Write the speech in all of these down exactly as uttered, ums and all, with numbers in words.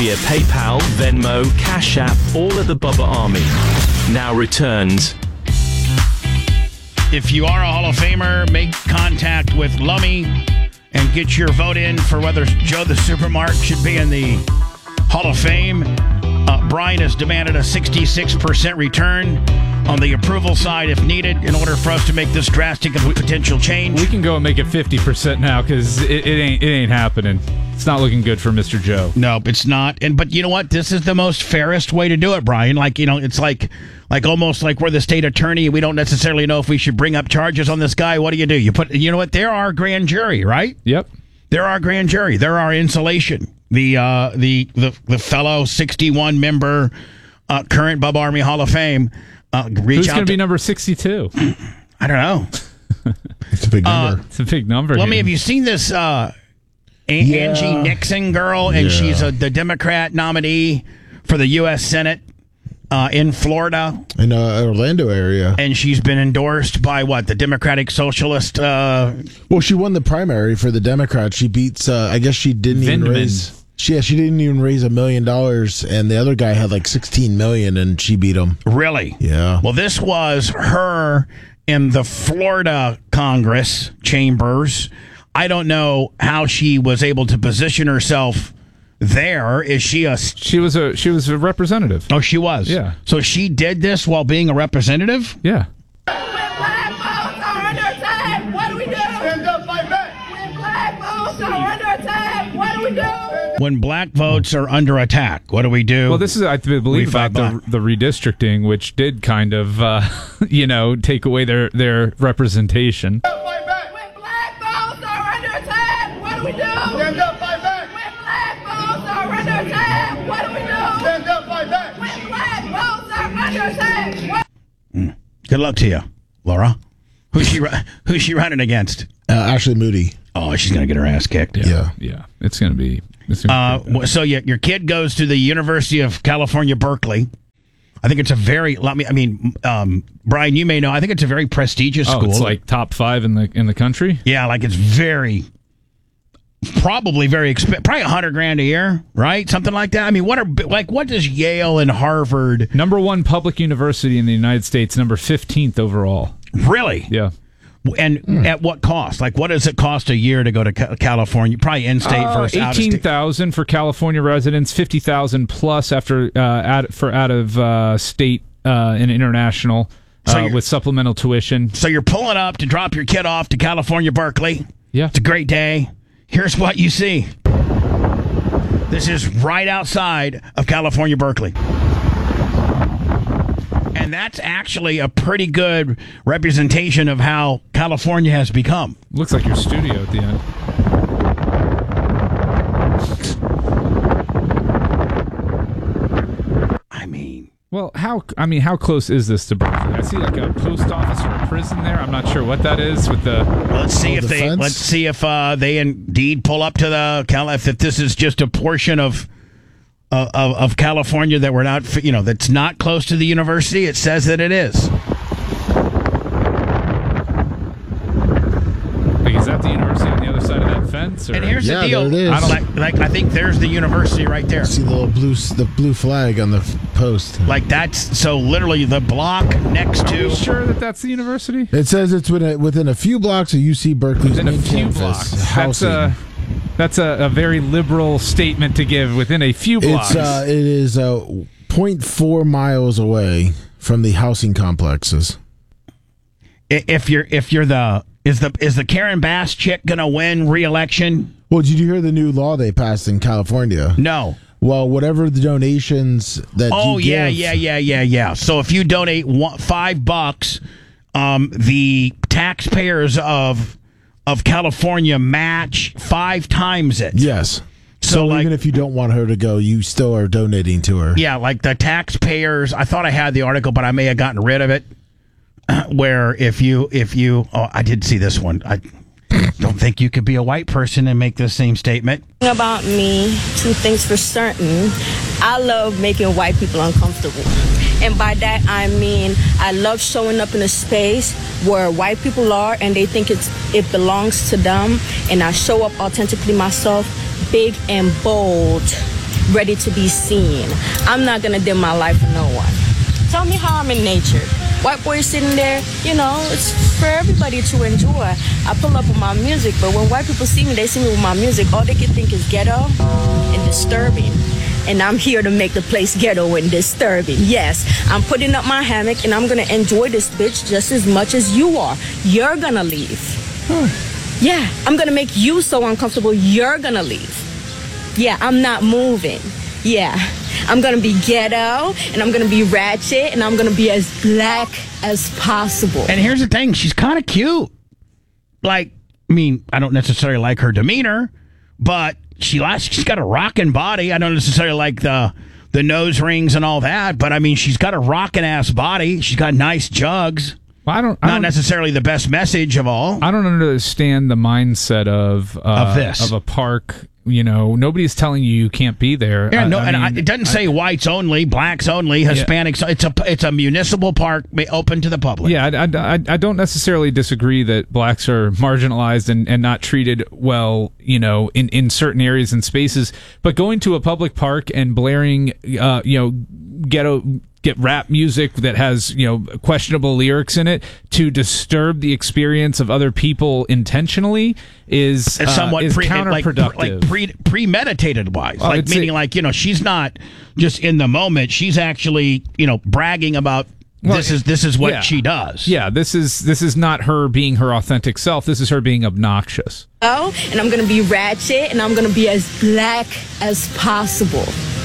via PayPal, Venmo, Cash App, all of the Bubba Army. Now returns. If you are a Hall of Famer, make contact with Lummy and get your vote in for whether Joe the Supermark should be in the Hall of Fame. Uh, Brian has demanded a sixty-six percent return on the approval side if needed in order for us to make this drastic of potential change. We can go and make it fifty percent now because it, it ain't it ain't happening. It's not looking good for Mister Joe. No, it's not. And but you know what? This is the most fairest way to do it, Brian. Like, you know, it's like like almost like we're the state attorney. We don't necessarily know if we should bring up charges on this guy. What do you do? You put, you know what? There are grand jury, right? Yep. There are grand jury. There are insulation. The uh, the the the fellow sixty-one member uh, current Bubba Army Hall of Fame. Uh, reach Who's out going to to be number sixty-two? I don't know. It's a big number. Uh, It's a big number. Well, I here. mean, have you seen this uh, a- Yeah. Angie Nixon girl? And Yeah. she's a, the Democrat nominee for the U S Senate uh, in Florida. In uh, Orlando area. And she's been endorsed by what? The Democratic Socialist. Uh, Well, she won the primary for the Democrats. She beats, uh, I guess she didn't even Vindman. raise. She, yeah, she didn't even raise a million dollars, and the other guy had like sixteen million, and she beat him. really? Yeah. Well, this was her in the Florida Congress chambers. I don't know how she was able to position herself there. Is she a... She was a she was a representative. Oh, she was? Yeah. So she did this while being a representative? Yeah. When black votes are under attack, what do we do? Stand up, fight back. When black votes are under attack, what do we do? When black votes are under attack, what do we do? Well, this is, I believe, We about fight the, the redistricting, which did kind of, uh, you know, take away their, their representation. When black votes are under attack, what do we do? Stand up, fight back. When black votes are under attack, what do we do? Stand up, fight back. When black votes are under attack, what? Good luck to you, Laura. Who's she? ru- Who's she running against? Uh, Ashley Moody. Oh, she's gonna get her ass kicked. Yeah. Yeah. It's going to be. It's gonna be Uh, so yeah, your kid goes to the University of California, Berkeley. I think it's a very. I mean, I mean, um, Brian, you may know. I think it's a very prestigious oh, school. it's like top five in the in the country. yeah, like it's very, probably very expensive. Probably a hundred grand a year, right? Something like that. I mean, what are like what does Yale and Harvard Number one public university in the United States, number fifteenth overall. really? Yeah. And at what cost? Like, what does it cost a year to go to Ca- California? Probably in-state Uh, versus out-of-state. eighteen thousand for California residents, fifty thousand plus after uh, out, for out of uh, state uh, and international So uh, you're- with supplemental tuition. So you're pulling up to drop your kid off to California, Berkeley. Yeah. It's a great day. Here's what you see. This is right outside of California, Berkeley. And that's actually a pretty good representation of how California has become. Looks like your studio at the end. I mean, Well, how I mean, how close is this to Berkeley? I see like a post office or a prison there. I'm not sure what that is with the. let's see Oh, if the they fence? let's see if uh, they indeed pull up to the Cal. If this is just a portion of. Of, of California that we're not, you know, that's not close to the university. It says that it is. Like, is that the university on the other side of that fence? Or? And here's Yeah, the deal. there it is. I don't like, like. I think there's the university right there. See the little blue, the blue flag on the f- post. Like that's so literally the block next Are to. you sure that that's the university? It says it's within a, within a few blocks of U C Berkeley's Within a main few campus. blocks. That's housing. a that's a, a very liberal statement to give. Within a few blocks. It's uh, it is uh, zero point four miles away from the housing complexes. I- If you're if you're the is the is the Karen Bass chick gonna win re-election? Well, did you hear the new law they passed in California? No. Well, whatever the donations that Oh you yeah give, yeah yeah yeah yeah. So if you donate one, five bucks, um, the taxpayers of of California match five times it. Yes. So, So, like- even if you don't want her to go, you still are donating to her. Yeah, like the taxpayers. I thought I had the article, but I may have gotten rid of it. Where if you if you oh, I did see this one. I don't think you could be a white person and make the same statement. About me, two things for certain. I love making white people uncomfortable. And by that, I mean, I love showing up in a space where white people are and they think it's it belongs to them. And I show up authentically myself, big and bold. ready to be seen. I'm not gonna dim my light for no one. Tell me how I'm in nature. White boy sitting there, you know, it's for everybody to enjoy. I pull up with my music, but when white people see me, they see me with my music, all they can think is ghetto and disturbing. And I'm here to make the place ghetto and disturbing. Yes, I'm putting up my hammock and I'm gonna enjoy this bitch just as much as you are. You're gonna leave. Hmm. Yeah, I'm gonna make you so uncomfortable, you're gonna leave. Yeah, I'm not moving. Yeah, I'm gonna be ghetto and I'm gonna be ratchet and I'm gonna be as black as possible. And here's the thing, she's kind of cute. Like, I mean, I don't necessarily like her demeanor, but she she's got a rocking body. I don't necessarily like the the nose rings and all that, but I mean, she's got a rocking ass body. She's got nice jugs. Well, I don't. I Not don't, necessarily the best message of all. I don't understand the mindset of uh, Of this. of a park. You know, nobody's telling you you can't be there. Yeah, I, no, I and mean, I, it doesn't say whites only, blacks only, Hispanics. It's a it's a municipal park open to the public. Yeah, I, I, I don't necessarily disagree that blacks are marginalized and, and not treated well, you know, in, in certain areas and spaces. But going to a public park and blaring, uh, you know, ghetto get rap music that has, you know, questionable lyrics in it to disturb the experience of other people intentionally is uh, somewhat is pre, counterproductive. Like, like pre, premeditated wise, Well, like it's meaning a- like, you know, she's not just in the moment. She's actually, you know, bragging about Well, this is this is what yeah. she does. Yeah, this is this is not her being her authentic self. This is her being obnoxious. Oh, and I'm gonna be ratchet and I'm gonna be as black as possible.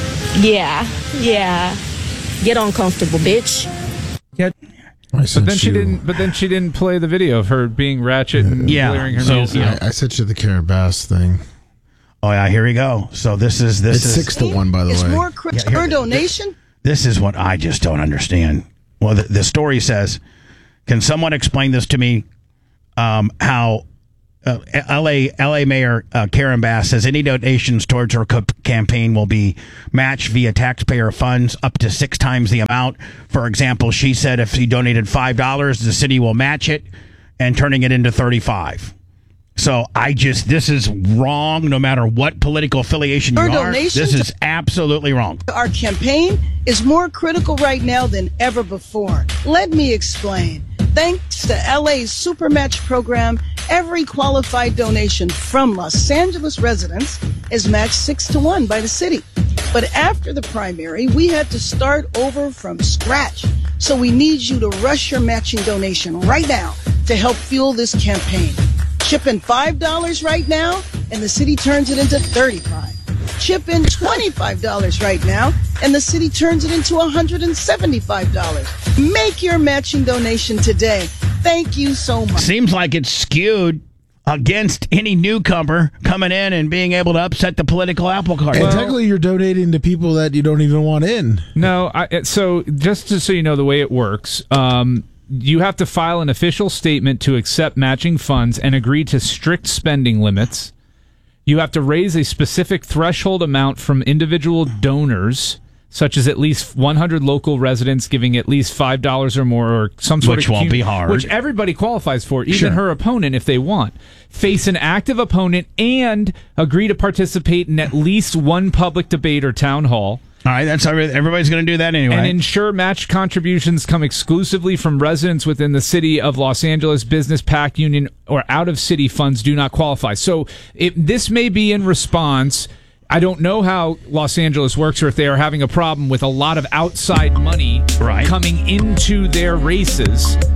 Yeah, yeah. Get uncomfortable, bitch. Yeah. I But sent then she you- didn't. But then she didn't play the video of her being ratchet and Yeah, blaring her so, music. yeah. I, I sent you the Karen Bass thing. Oh yeah, here we go. So this is this It's is six to one, by the It's way. more cri- Yeah, here- her donation. This is what I just don't understand. Well, the, the story says, can someone explain this to me? Um, how uh, L A L A Mayor uh, Karen Bass says any donations towards her co- campaign will be matched via taxpayer funds up to six times the amount. For example, she said if she donated five dollars, the city will match it and turning it into thirty-five. So I just, this is wrong no matter what political affiliation you Her are. donation This to- is absolutely wrong. Our campaign is more critical right now than ever before. Let me explain. Thanks to L A's Supermatch program, every qualified donation from Los Angeles residents is matched six to one by the city. But after the primary, we had to start over from scratch. So we need you to rush your matching donation right now to help fuel this campaign. Chip in five dollars right now, and the city turns it into thirty-five dollars. Chip in twenty-five dollars right now, and the city turns it into one hundred seventy-five dollars. Make your matching donation today. Thank you so much. Seems like it's skewed against any newcomer coming in and being able to upset the political apple cart. And technically, you're donating to people that you don't even want in. No, I, so just to, so you know the way it works, um, you have to file an official statement to accept matching funds and agree to strict spending limits. You have to raise a specific threshold amount from individual donors, such as at least one hundred local residents giving at least five dollars or more, or some sort Which of won't be hard. Which everybody qualifies for, even Sure. her opponent if they want. Face an active opponent and agree to participate in at least one public debate or town hall. All right, that's every- everybody's going to do that anyway. And ensure match contributions come exclusively from residents within the city of Los Angeles, business, PAC, union, or out-of-city funds do not qualify. So it, this may be in response. I don't know how Los Angeles works or if they are having a problem with a lot of outside money Right. coming into their races.